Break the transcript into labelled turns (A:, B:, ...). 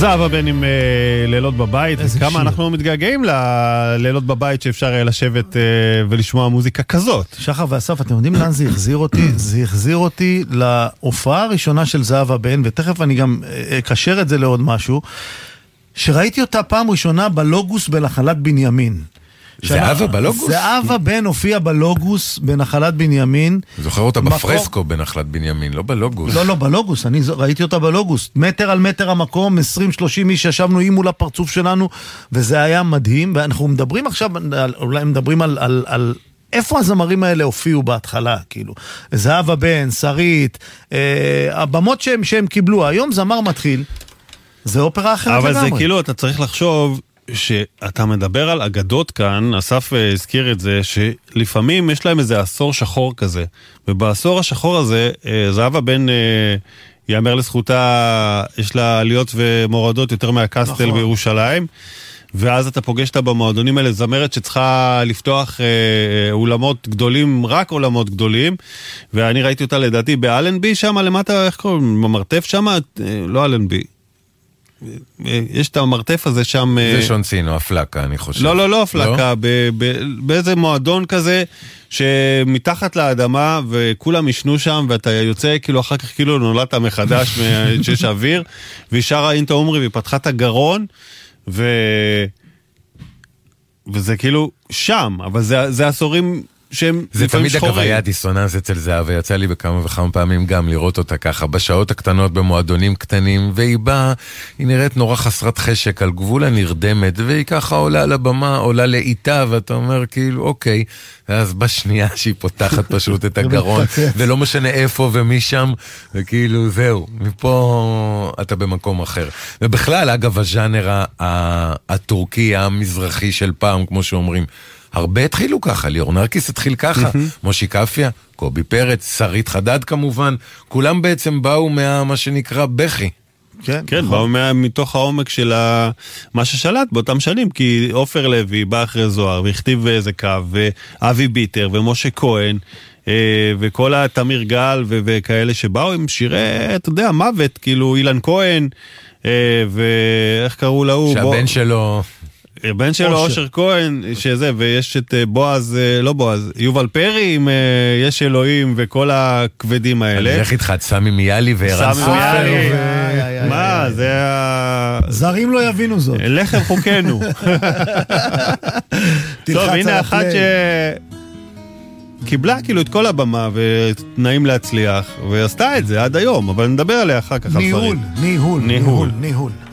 A: זהבה בן עם לילות בבית, וכמה אנחנו מתגעגעים ללילות בבית שאפשר לשבת ולשמוע מוזיקה כזאת.
B: שחר ואסף, אתם יודעים לאן זה החזיר אותי? זה החזיר אותי להופעה הראשונה של זהבה בן, ותכף אני גם אקשר את זה לעוד משהו, שראיתי אותה פעם ראשונה בלוגוס בנחלת בנימין.
C: זהבה בלוגוס?
B: זהבה בן הופיע בלוגוס בנחלת בנימין.
C: זוכר אותה בפרסקו בנחלת בנימין, לא בלוגוס.
B: לא, בלוגוס, אני ראיתי אותה בלוגוס. מטר על מטר המקום, 20-30 איש ישבנו עם מול הפרצוף שלנו, וזה היה מדהים, ואנחנו מדברים עכשיו, אולי מדברים על איפה הזמרים האלה הופיעו בהתחלה, כאילו. זהבה בן, שרית, הבמות שהם קיבלו. היום זמר מתחיל, זה אופרה אחרת לגמרי.
A: אבל זה כאילו, אתה צריך לחשוב שאתה מדבר על אגדות כאן, אסף הזכיר את זה, שלפעמים יש להם איזה עשור שחור כזה, ובעשור השחור הזה, זהבה בן, יאמר לזכותה, יש לה עליות ומורדות יותר מהקסטל נכון. בירושלים, ואז אתה פוגש אותה במועדונים האלה, זמרת שצריכה לפתוח אולמות גדולים, רק אולמות גדולים, ואני ראיתי אותה לדעתי באלנבי שם, למטה, איך קוראים, במרתף שם, לא אלנבי, יש את המרתף הזה שם...
C: זה שונצינו, הפלקה, אני חושב.
A: לא הפלקה, באיזה מועדון כזה, שמתחת לאדמה, וכולם ישנו שם, ואתה יוצא, כאילו אחר כך כאילו נולדת מחדש, שיש אוויר, והיא שרה אינטה אומרי, והיא פתחה את הגרון, וזה כאילו שם, אבל זה עשורים...
C: זה תמיד אגב היה דיסוננס אצל זהבה, ויצא לי בכמה וכמה פעמים גם לראות אותה ככה, בשעות הקטנות במועדונים קטנים, והיא באה, היא נראית נורא חסרת חשק על גבול הנרדמת, והיא ככה עולה על הבמה, עולה לאיתה, ואתה אומר כאילו אוקיי, ואז בשנייה שהיא פותחת פשוט את הגרון, ולא משנה איפה ומי שם, וכאילו זהו, מפה אתה במקום אחר. ובכלל אגב הז'אנר הטורקי המזרחי של פעם, כמו שאומרים, הרבה התחילו ככה, ליאור נרקיס התחיל ככה, מושי קפיה, קובי פרץ, שרית חדד כמובן, כולם בעצם באו מה שנקרא בכי.
A: כן, באו מתוך העומק של מה ששלט באותם שנים, כי עופר לוי בא אחרי זוהר, והכתיב איזה קו, ואבי ביטר, ומשה כהן, וכל התמיר גל, וכאלה שבאו עם שירי, אתה יודע, מוות, כאילו אילן כהן, ואיך קראו לו?
C: שהבן שלו...
A: הבן שלו אושר כהן, שזה, ויש את בועז, לא בועז, יובל פרי עם יש אלוהים וכל הכבדים האלה.
C: אני הולך איתך, סמי מיאלי וערן סופר.
A: מה, זה
B: זרים לא יבינו זאת.
A: לחם חוקנו. טוב, הנה אחת שקיבלה כאילו את כל הבמה ותנאים להצליח, ועשתה את זה עד היום, אבל נדבר עליה אחר כך.
B: ניהול.